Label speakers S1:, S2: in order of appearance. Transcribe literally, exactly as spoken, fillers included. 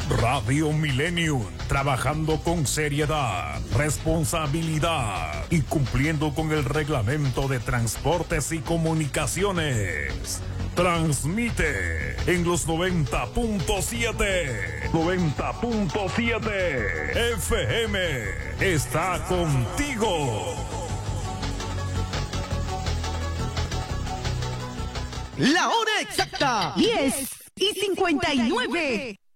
S1: Radio Millennium, trabajando con seriedad, responsabilidad y cumpliendo con el reglamento de transportes y comunicaciones. Transmite en los noventa punto siete. noventa punto siete F M. Está contigo.
S2: La hora exacta, diez y cincuenta y nueve.